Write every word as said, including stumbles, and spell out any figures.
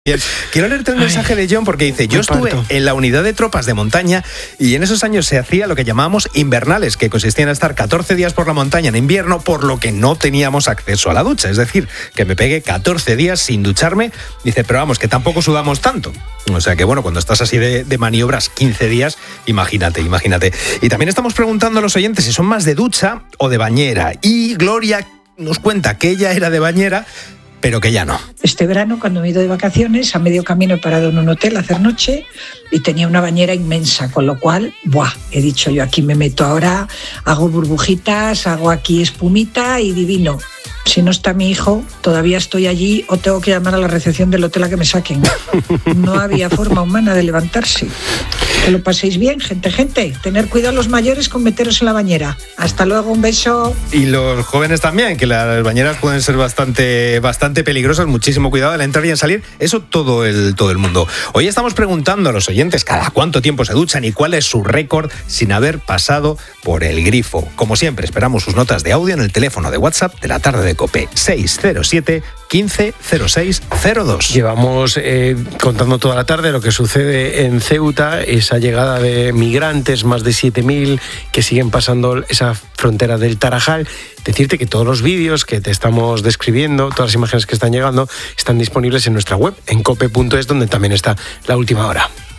Bien. Quiero leerte un mensaje de John porque dice: yo estuve en la unidad de tropas de montaña y en esos años se hacía lo que llamábamos invernales, que consistían en estar catorce días por la montaña en invierno, por lo que no teníamos acceso a la ducha. Es decir, que me pegué catorce días sin ducharme. Dice, pero vamos, que tampoco sudamos tanto. O sea que bueno, cuando estás así de, de maniobras quince días, imagínate, imagínate. Y también estamos preguntando a los oyentes si son más de ducha o de bañera. Y Gloria nos cuenta que ella era de bañera, pero que ya no. Este verano, cuando me he ido de vacaciones, a medio camino he parado en un hotel a hacer noche y tenía una bañera inmensa, con lo cual, ¡buah! He dicho yo, aquí me meto ahora, hago burbujitas, hago aquí espumita y divino. Si no está mi hijo, todavía estoy allí o tengo que llamar a la recepción del hotel a que me saquen. No había forma humana de levantarse. Que lo paséis bien, gente, gente. Tener cuidado los mayores con meteros en la bañera. Hasta luego, un beso. Y los jóvenes también, que las bañeras pueden ser bastante, bastante peligrosas. Muchísimo cuidado al entrar y en salir. Eso todo el, todo el mundo. Hoy estamos preguntando a los oyentes cada cuánto tiempo se duchan y cuál es su récord sin haber pasado por el grifo. Como siempre, esperamos sus notas de audio en el teléfono de WhatsApp de la tarde de COPE, seis cero siete, quince, cero seis cero dos. Llevamos eh, contando toda la tarde lo que sucede en Ceuta, esa llegada de migrantes, más de siete mil, que siguen pasando esa frontera del Tarajal. Decirte que todos los vídeos que te estamos describiendo, todas las imágenes que están llegando, están disponibles en nuestra web, en cope punto es, donde también está la última hora.